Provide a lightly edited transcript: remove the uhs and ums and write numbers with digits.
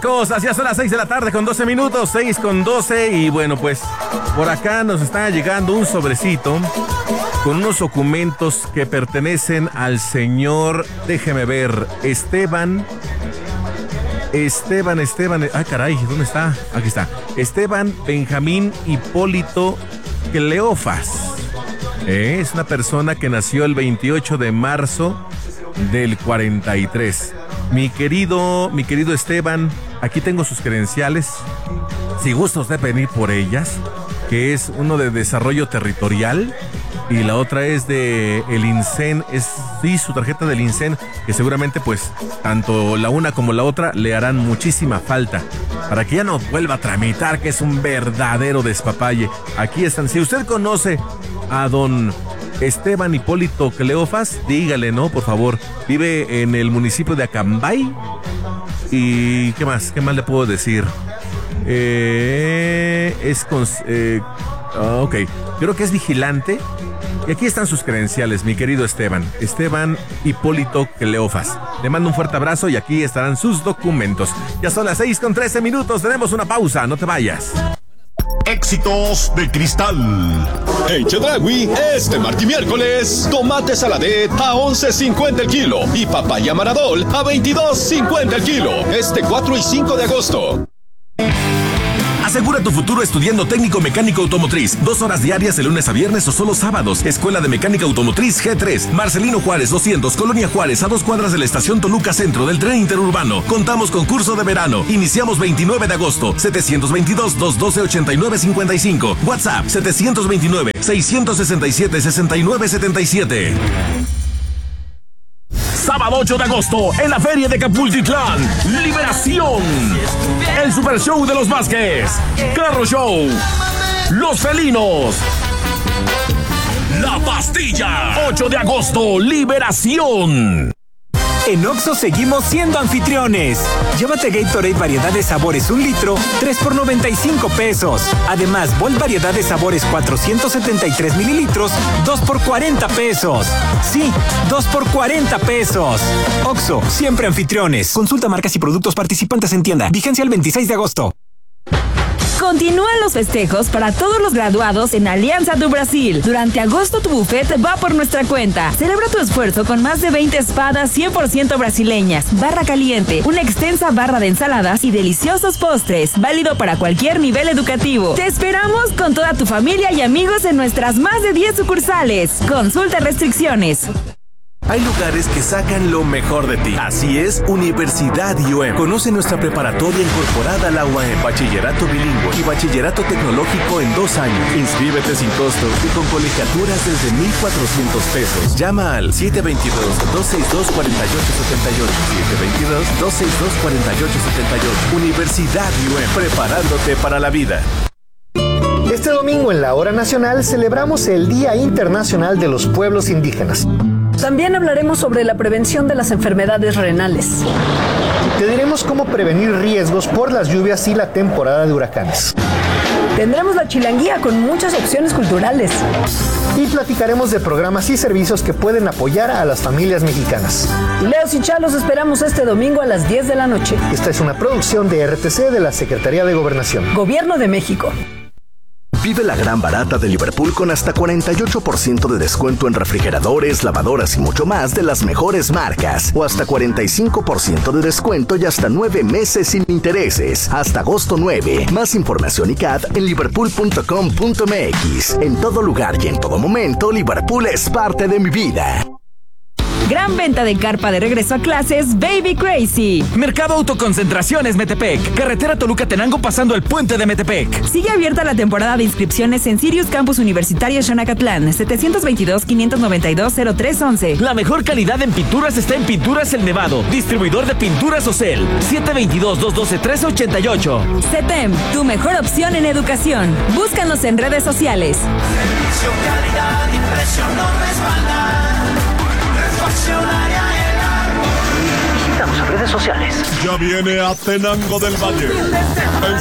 cosas! Ya son las 6 de la tarde con 12 minutos, 6 con 12. Y bueno, pues por acá nos está llegando un sobrecito con unos documentos que pertenecen al señor, déjeme ver, Esteban. Ah, caray, ¿dónde está? Aquí está. Esteban Benjamín Hipólito Cleofas. Es una persona que nació el 28 de marzo del 43. Mi querido Esteban, aquí tengo sus credenciales. Si gusta usted venir por ellas, que es uno de desarrollo territorial y la otra es de el INSEN, su tarjeta del INSEN, que seguramente pues tanto la una como la otra le harán muchísima falta para que ya no vuelva a tramitar, que es un verdadero despapalle. Aquí están. Si usted conoce a don Esteban Hipólito Cleofas, dígale, ¿no? Por favor. Vive en el municipio de Acambay. ¿Y qué más? ¿Qué más le puedo decir? Ok. Creo que es vigilante. Y aquí están sus credenciales, mi querido Esteban. Esteban Hipólito Cleofas. Le mando un fuerte abrazo y aquí estarán sus documentos. Ya son las 6 con 13 minutos. Tenemos una pausa. No te vayas. Éxitos de Cristal. En Chedraui, este martes y miércoles, tomate saladet a 11.50 el kilo y papaya maradol a 22.50 el kilo. Este 4 y 5 de agosto. Asegura tu futuro estudiando técnico mecánico automotriz. 2 horas diarias de lunes a viernes o solo sábados. Escuela de Mecánica Automotriz G3. Marcelino Juárez 200, Colonia Juárez, a 2 cuadras de la estación Toluca Centro del tren interurbano. Contamos con curso de verano. Iniciamos 29 de agosto. 722-212-8955. WhatsApp 729-667-6977. Sábado 8 de agosto, en la Feria de Capultitlán, Liberación. El Super Show de los Vázquez. Carro Show. Los Felinos. La Pastilla. 8 de agosto, Liberación. En Oxxo seguimos siendo anfitriones. Llévate Gatorade variedad de sabores 1 litro, 3 por 95 pesos. Además, Volt variedad de sabores 473 mililitros, 2 por 40 pesos. Sí, 2 por 40 pesos. Oxxo, siempre anfitriones. Consulta marcas y productos participantes en tienda. Vigencia el 26 de agosto. Continúan los festejos para todos los graduados en Alianza do Brasil. Durante agosto tu buffet va por nuestra cuenta. Celebra tu esfuerzo con más de 20 espadas 100% brasileñas, barra caliente, una extensa barra de ensaladas y deliciosos postres. Válido para cualquier nivel educativo. Te esperamos con toda tu familia y amigos en nuestras más de 10 sucursales. Consulta restricciones. Hay lugares que sacan lo mejor de ti. Así es, Universidad IUEM. Conoce nuestra preparatoria incorporada a la UAM, bachillerato bilingüe y bachillerato tecnológico en 2 años. Inscríbete sin costo y con colegiaturas desde 1,400 pesos. Llama al 722-262-4878. 722-262-4878. Universidad IUEM, preparándote para la vida. Este domingo en la Hora Nacional celebramos el Día Internacional de los Pueblos Indígenas. También hablaremos sobre la prevención de las enfermedades renales. Te diremos cómo prevenir riesgos por las lluvias y la temporada de huracanes. Tendremos la chilanguía con muchas opciones culturales. Y platicaremos de programas y servicios que pueden apoyar a las familias mexicanas. Leos y Chalos esperamos este domingo a las 10 de la noche. Esta es una producción de RTC de la Secretaría de Gobernación. Gobierno de México. Vive la gran barata de Liverpool con hasta 48% de descuento en refrigeradores, lavadoras y mucho más de las mejores marcas. O hasta 45% de descuento y hasta 9 meses sin intereses. Hasta agosto 9. Más información y CAT en liverpool.com.mx. En todo lugar y en todo momento, Liverpool es parte de mi vida. Gran venta de carpa de regreso a clases, Baby Crazy. Mercado Autoconcentraciones Metepec. Carretera Toluca-Tenango pasando el puente de Metepec. Sigue abierta la temporada de inscripciones en Sirius Campus Universitario Xonacatlán. 722-592-0311. La mejor calidad en pinturas está en Pinturas El Nevado. Distribuidor de pinturas Ocel. 722-212-1388. CETEM, tu mejor opción en educación. Búscanos en redes sociales. Servicio, calidad y precio no respaldan. Visítanos en redes sociales. Ya viene a Tenango del Valle. En